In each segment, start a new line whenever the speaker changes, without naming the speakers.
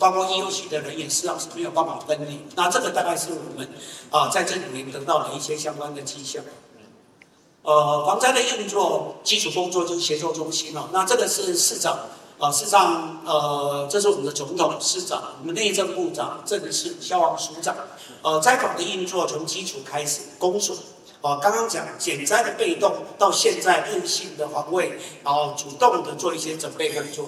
包括 EOC 的人也事实上是没有办法分离。那这个大概是我们在这里面得到的一些相关的迹象。防灾的运作基础工作就是协作中心哦。那这个是市长事实上这是我们的总统、市长、我们内政部长、政事、消防署长。灾防的运作从基础开始，公所。刚刚讲减灾的被动，到现在韧性的防卫，然后主动的做一些准备工作。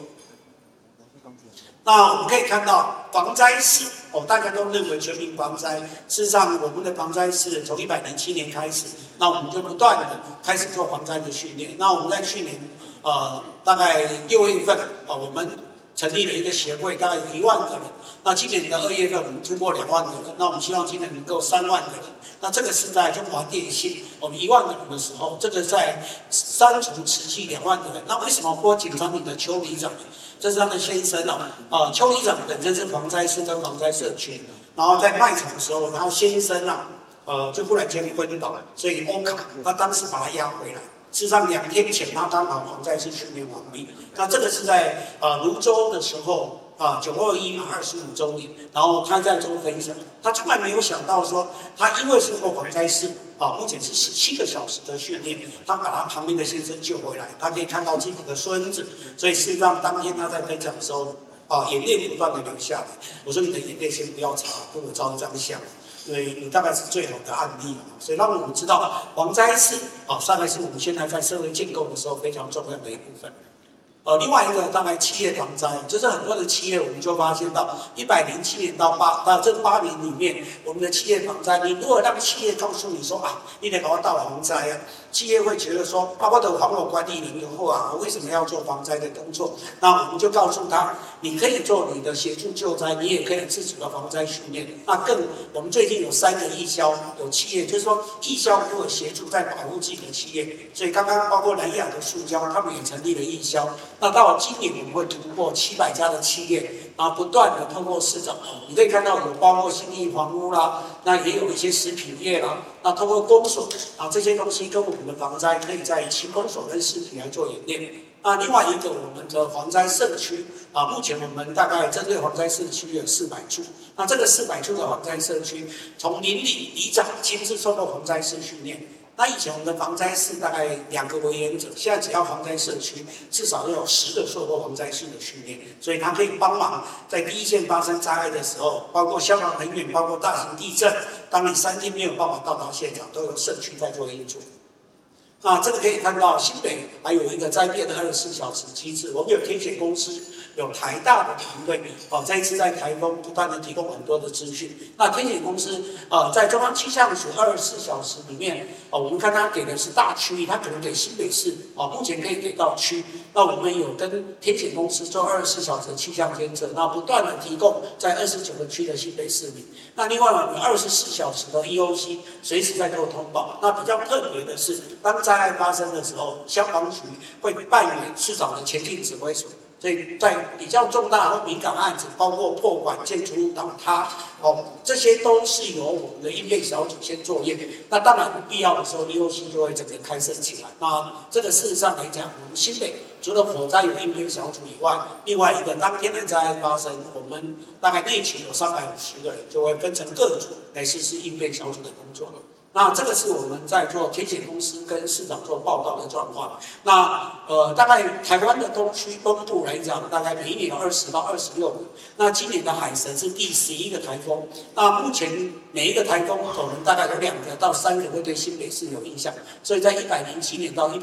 那我们可以看到防灾士大家都认为全民防灾，事实上我们的防灾士从107年开始，那我们就不断的开始做防灾的训练。那我们在去年大概6月份我们成立了一个协会，大概有1万个人。那今年的2月份我们突破2万个人，那我们希望今年能够3万个人。那这个是在中华电信，我们1万个人的时候，这个在3重持续2万个人。那为什么拨警专里的邱里长？这是他的先生邱里长本身是防灾士跟防灾社区，然后在卖场的时候，然后先生就忽然间昏倒了，所以欧卡他当时把他押回来。事实上2天前他刚好防灾士训练完毕。那这个是在泸州的时候。921嘛，25周年，然后他在做分享，他从来没有想到说，他因为是做防灾士目前是17个小时的训练，他把他旁边的先生救回来，他可以看到自己的孙子，所以事实上当天他在分享的时候，眼泪不断的流下来。我说你的眼泪先不要擦，跟我照一张相。因为你大概是最好的案例所以让我们知道防灾士大概是我们现在在社会建构的时候非常重要的一部分。另外一个大概企业防灾，就是很多的企业我们就发现到107年到这8年里面，我们的企业防灾，你如果让企业告诉你说你得给我到防灾企业会觉得说，我的防火管理人员后我为什么要做防灾的工作？那我们就告诉他，你可以做你的协助救灾，你也可以自主的防灾训练。那我们最近有3个义消，有企业就是说义消如果协助在保护自己的企业，所以刚刚包括南亚的塑胶，他们也成立了义消。那到今年我们会突破700家的企业，然后不断的透过市场，你可以看到有包括信义房屋啦，那也有一些食品业啦，那透过公所这些东西跟我们的防灾可以在一起公所跟市品来做演练。那另外一个我们的防灾社区目前我们大概针对防灾社区有400处，那这个400处的防灾社区，从邻里里长亲自受到防灾士训练。那以前我们的防灾士大概2个为原则，现在只要防灾社区至少要有10个受过防灾士的训练，所以他可以帮忙在第一线发生灾害的时候，包括消防人员，包括大型地震，当你3天没有办法到达现场，都有社区在做运作。那这个可以看到新北还有一个灾变的24小时机制，我们有天险公司，有台大的团队这一次在台风不断的提供很多的资讯。那天险公司在中央气象署24小时里面我们看它给的是大区域，它可能给新北市目前可以给到区。那我们有跟天险公司做24小时的气象监测，那不断的提供在29个区的新北市民。那另外我们24小时的 EOC 随时在做通报。那比较特别的是，当灾害发生的时候，消防局会扮演市长的前进指挥所。所以在比较重大或敏感案子，包括破管、建筑物倒塌，这些都是由我们的应变小组先作业。那当然必要的时候 ，EOC 就会整个开设起来。那这个事实上来讲，我们新北除了火灾有应变小组以外，另外一个当天的灾害发生，我们大概内勤有350个人，就会分成各组来实施应变小组的工作。那这个是我们在做天险公司跟市长做报告的状况。那大概台湾的东区东部来讲，大概每一年有20到26个。那今年的海神是第11个台风。那目前每一个台风可能大概有2个到3个会对新北市有影响。所以在107年到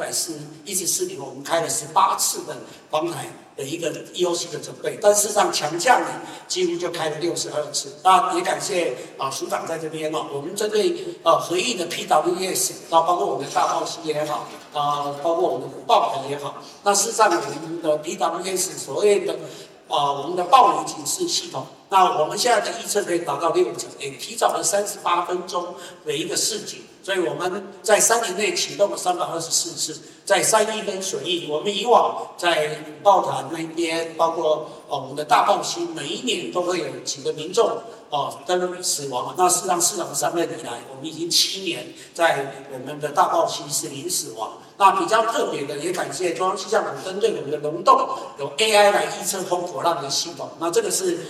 114年，我们开了18次的防台的一个 EOC 的准备，但事实上强降雨几乎就开了62次。那也感谢署长在这边我们针对回应的 PWS， 包括我们的大报系也好，包括我们的报牌也好，那事实上我们的 PWS 所谓的我们的暴雨警示系统，那我们现在的预测可以达到60%，也提早了38分钟的一个示警。所以我们在3年内启动了324次，在311跟水域，我们以往在报坛那边，包括我们的大报溪，每一年都会有几个民众跟死亡。那事实上市长上任以来，我们已经7年在我们的大报溪是零死亡。那比较特别的，也感谢中央气象局针对我们的龙洞有 AI 来预测风火浪的系统。那这个是